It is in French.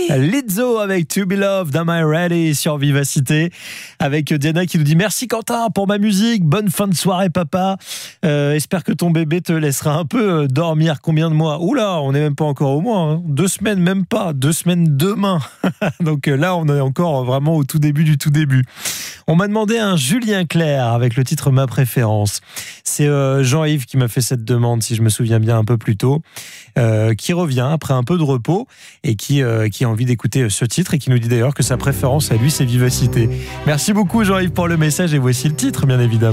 Lizzo avec To Be Loved, Am I Ready sur Vivacité, avec Diana qui nous dit merci Quentin pour ma musique, bonne fin de soirée papa, espère que ton bébé te laissera un peu dormir. Combien de mois? Oula, on n'est même pas encore au mois, hein. 2 semaines, même pas, 2 semaines demain. Donc là on est encore vraiment au tout début du tout début. On m'a demandé un Julien Clerc avec le titre Ma Préférence. C'est Jean-Yves qui m'a fait cette demande, si je me souviens bien, un peu plus tôt, qui revient après un peu de repos et qui a envie d'écouter ce titre et qui nous dit d'ailleurs que sa préférence à lui c'est Vivacité. Merci beaucoup Jean-Yves pour le message et voici le titre bien évidemment.